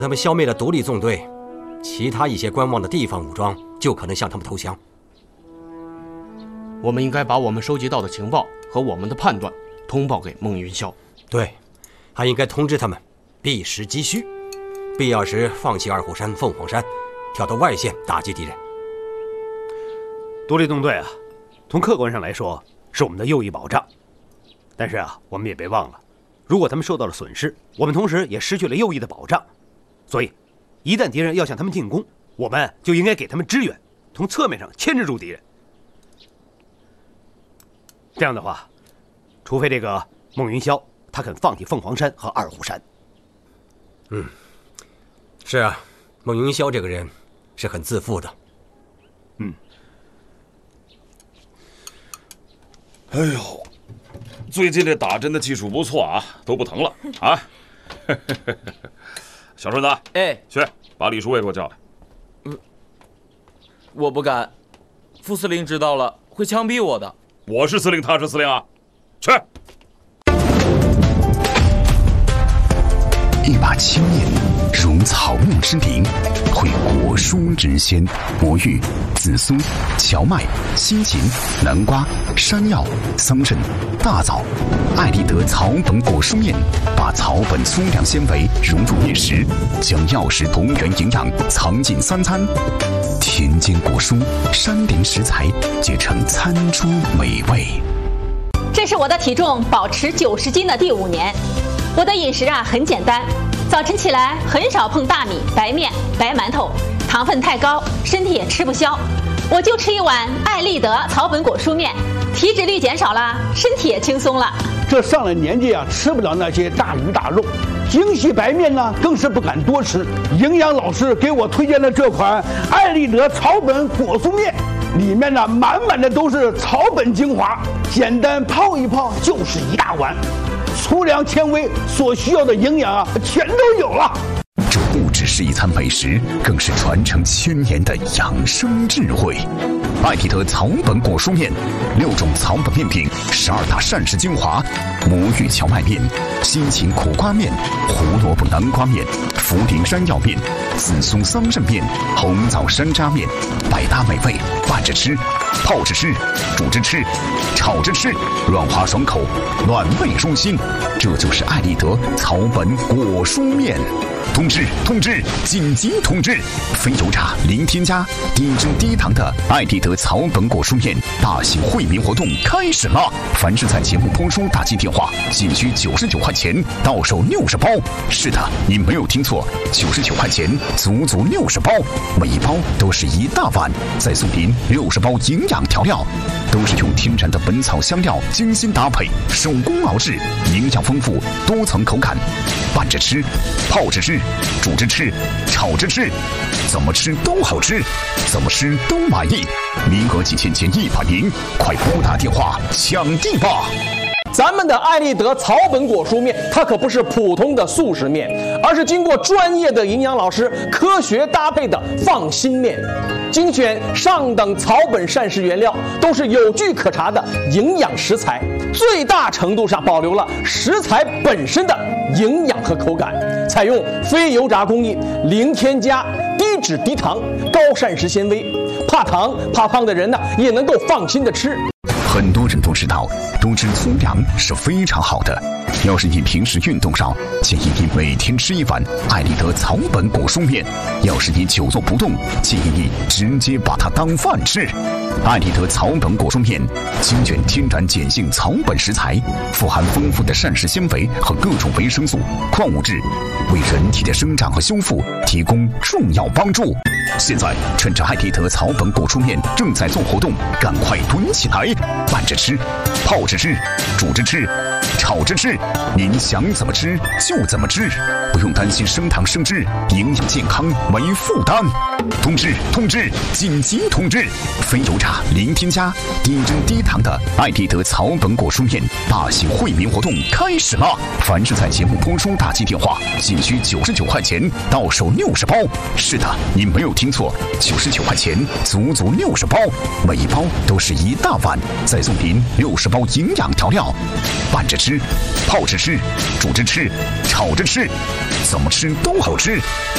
他们消灭了独立纵队，其他一些观望的地方武装就可能向他们投降。 我们应该把我们收集到的情报和我们的判断通报给孟云霄。 对，还应该通知他们避实击虚，必要时放弃二虎山、凤凰山，跳到外线打击敌人。 独立纵队啊，从客观上来说是我们的右翼保障，但是啊，我们也别忘了，如果他们受到了损失，我们同时也失去了右翼的保障。所以，一旦敌人要向他们进攻，我们就应该给他们支援，从侧面上牵制住敌人。这样的话，除非这个孟云霄他肯放弃凤凰山和二虎山。 是啊，孟云霄这个人是很自负的。 哎呦，最近这打针的技术不错啊，都不疼了啊。小顺子， 哎， 去把李书尉给我叫来。 我不敢，副司令知道了会枪毙我的。 我是司令，他是司令啊，去。 一把青面如草木之灵，绘果蔬之鲜。魔芋、紫苏、荞麦、西芹、南瓜、山药、桑葚、大枣、艾立德草本果蔬面，把草本粗粮纤维融入面食，将药食同源营养藏进三餐。田间果蔬、山林食材结成餐桌美味。 这是我的体重保持90斤的第5年。我的饮食很简单，早晨起来很少碰大米、白面、白馒头，糖分太高，身体也吃不消。我就吃一碗艾立德草本果蔬面，体脂率减少了，身体也轻松了。 这上了年纪吃不了那些大鱼大肉，精细白面呢更是不敢多吃。营养老师给我推荐了这款艾立德草本果蔬面，里面呢满满的都是草本精华，简单泡一泡就是一大碗。粗粮纤维所需要的营养全都有了。 这不只是一餐美食，更是传承1000年的养生智慧。艾立德草本果蔬面，6种草本面品，12大膳食精华：魔芋荞麦面、西芹苦瓜面、胡萝卜南瓜面、茯苓山药面、紫苏桑葚面、红枣山楂面，百搭美味，拌着吃、泡着吃、煮着吃、炒着吃，软滑爽口，暖胃舒心。这就是艾立德草本果蔬面。通知！通知！紧急通知！非油炸、零添加、低脂低糖的艾立德草本果蔬面大型惠民活动开始了！凡是在节目播出打进电话，仅需99块钱，到手60包。是的，你没有听错，99块钱，足足60包，每一包都是一大碗，再送您60包营养调料，都是用天然的本草香料精心搭配，手工熬制，营养丰富，多层口感，拌着吃，泡着吃，煮着吃，炒着吃，怎么吃都好吃，怎么吃都满意。名额仅限前100名，快拨打电话抢地吧！ 咱们的艾立德草本果蔬面，它可不是普通的速食面，而是经过专业的营养老师科学搭配的放心面，精选上等草本膳食原料，都是有据可查的营养食材，最大程度上保留了食材本身的营养和口感，采用非油炸工艺，零添加，低脂低糖，高膳食纤维，怕糖怕胖的人呢也能够放心的吃。 很多人都知道，多吃粗粮是非常好的。要是你平时运动少，建议你每天吃一碗艾立德草本果蔬面；要是你久坐不动，建议你直接把它当饭吃。艾立德草本果蔬面精选天然碱性草本食材，富含丰富的膳食纤维和各种维生素、矿物质，为人体的生长和修复提供重要帮助。现在趁着艾立德草本果蔬面正在做活动，赶快囤起来，拌着吃，泡着吃，煮着吃，炒着吃，您想怎么吃就怎么吃，不用担心升糖升脂，营养健康没负担。通知！通知！紧急通知！非油炸、零添加、低脂低糖的艾立德草本果蔬面大型惠民活动开始了！凡是在节目播出打进电话，仅需99块钱，到手60包。是的，你没有听错，99块钱，足足60包，每一包都是一大碗，再送您60包营养调料，拌着吃，泡着吃，煮着吃，炒着吃，怎么吃都好吃，